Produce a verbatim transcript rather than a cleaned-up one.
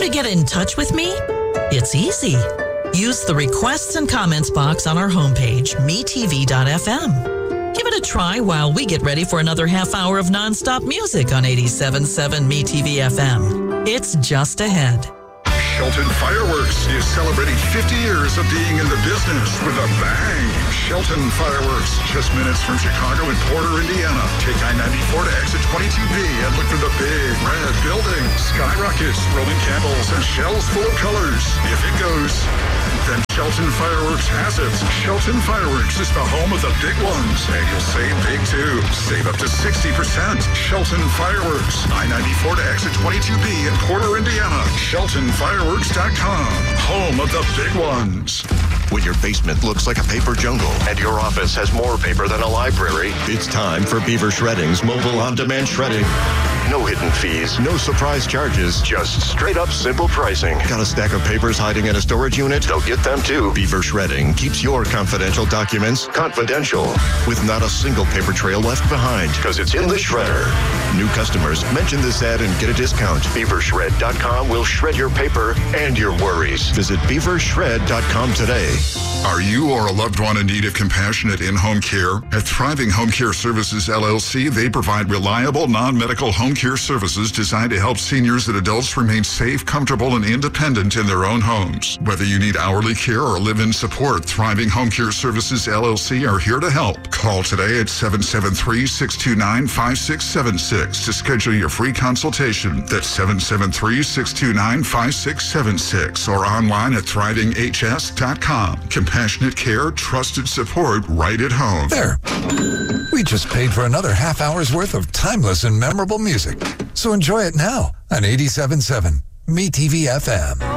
to get in touch with me? It's easy. Use the requests and comments box on our homepage, me t v dot f m. Give it a try while we get ready for another half hour of nonstop music on eighty-seven point seven Me T V F M. It's just ahead. Shelton Fireworks is celebrating fifty years of being in the business with a bang. Shelton Fireworks, just minutes from Chicago and Porter, Indiana. Take I ninety-four to exit twenty-two B and look for the big red building. Skyrockets, Roman candles, and shells full of colors. If it goes, then Shelton Fireworks has it. Shelton Fireworks is the home of the big ones, and you'll save big too. Save up to sixty percent. Shelton Fireworks, I ninety-four to exit twenty-two B in Porter, Indiana. Shelton Fireworks dot com, home of the big ones. When your basement looks like a paper jungle and your office has more paper than a library, it's time for Beaver Shredding's mobile on-demand shredding. No hidden fees, no surprise charges, just straight up simple pricing. Got a stack of papers hiding in a storage unit? They'll get them too. Beaver Shredding keeps your confidential documents confidential with not a single paper trail left behind because it's in the shredder. New customers, mention this ad and get a discount. Beaver Shred dot com will shred your paper and your worries. Visit Beaver Shred dot com today. Are you or a loved one in need of compassionate in-home care? At Thriving Home Care Services, L L C, they provide reliable, non-medical home care services designed to help seniors and adults remain safe, comfortable, and independent in their own homes. Whether you need hourly care or live-in support, Thriving Home Care Services, L L C, are here to help. Call today at seven seven three, six two nine, five six seven six to schedule your free consultation. That's seven seven three, six two nine, five six seven six or online at thriving h s dot com. Compassionate care, trusted support right at home. There. We just paid for another half hour's worth of timeless and memorable music. So enjoy it now on eighty-seven point seven Me T V F M.